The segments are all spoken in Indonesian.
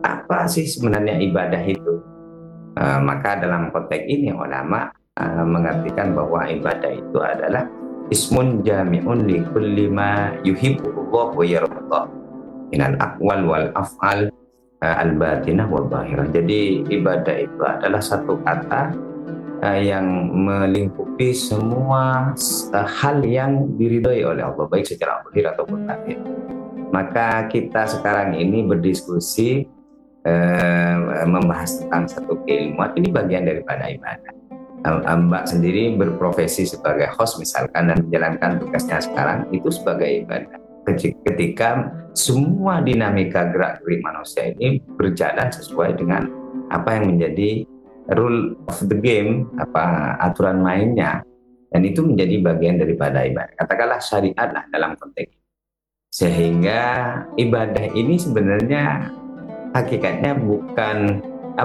apa sih sebenarnya ibadah itu? Maka dalam konteks ini ulama mengartikan bahwa ibadah itu adalah ismun jami'un li kulli ma yuhibbullah wa yardah minal aqwal wal af'al al batinah wal zahirah. Jadi ibadah itu adalah satu kata yang melingkupi semua hal yang diridhoi oleh Allah, baik secara zahir ataupun batin. Maka kita sekarang ini berdiskusi membahas tentang satu keilmuan, ini bagian daripada ibadah. Mbak sendiri berprofesi sebagai host misalkan dan menjalankan tugasnya sekarang itu sebagai ibadah. Ketika semua dinamika gerak-gerik manusia ini berjalan sesuai dengan apa yang menjadi rule of the game, aturan mainnya, dan itu menjadi bagian daripada ibadah. Katakanlah syariat lah dalam konteks. Sehingga ibadah ini sebenarnya hakikatnya bukan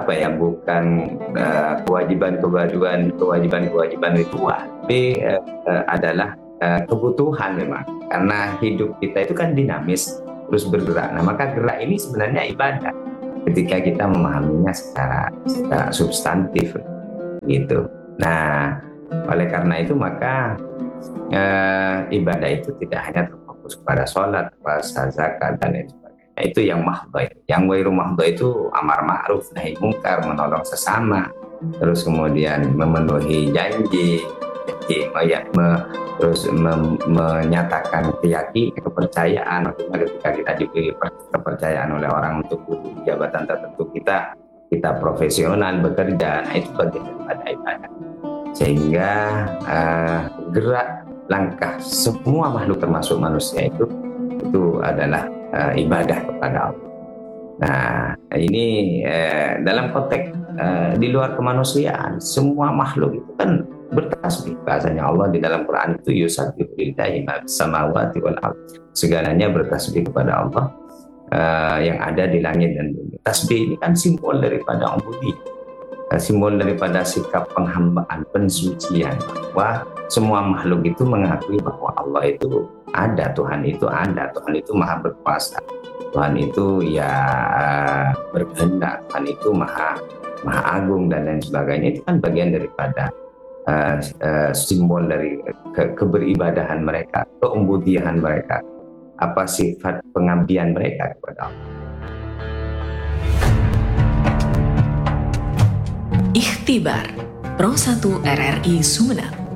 kewajiban ritual, tapi adalah kebutuhan memang, karena hidup kita itu kan dinamis terus bergerak. Nah, maka gerak ini sebenarnya ibadah ketika kita memahaminya secara substantif gitu. Nah, oleh karena itu maka ibadah itu tidak hanya terfokus pada sholat, puasa, zakat dan lain sebagainya. Itu yang mahdhah. Yang wairu mahdhah itu amar ma'ruf nahi mungkar, menolong sesama, terus kemudian memenuhi janji, terus menyatakan kepercayaan. Ketika kita diberi kepercayaan oleh orang untuk jabatan tertentu, kita profesional bekerja, nah itu bagian daripada ibadah. Sehingga gerak langkah semua makhluk termasuk manusia itu adalah ibadah kepada Allah. Nah, ini dalam konteks di luar kemanusiaan, semua makhluk itu kan bertasbih. Bahasanya Allah di dalam Quran itu yusabbihu lillahi ma fis samawati wal ardh. Segalanya bertasbih kepada Allah yang ada di langit dan bumi. Tasbih ini kan simbol daripada ubudiyah, simbol daripada sikap penghambaan, pensucian, bahwa semua makhluk itu mengakui bahwa Allah itu ada, Tuhan itu ada, Tuhan itu maha berkuasa, Tuhan itu ya berkehendak, Tuhan itu maha agung dan lain sebagainya. Itu kan bagian daripada simbol dari keberibadahan mereka, keumbudiahan mereka, apa sifat pengabdian mereka kepada Allah. Ikhtibar Pro 1 RRI Sumeneb.